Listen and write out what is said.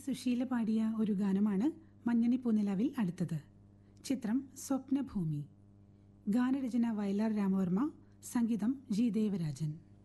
സുശീല പാടിയ ഒരു ഗാനമാണ് മഞ്ഞണി പൂനിലാവിൽ അടുത്തത്. ചിത്രം സ്വപ്നഭൂമി. ഗാനരചന വയലാർ രാമവർമ്മ, സംഗീതം ജി ദേവരാജൻ.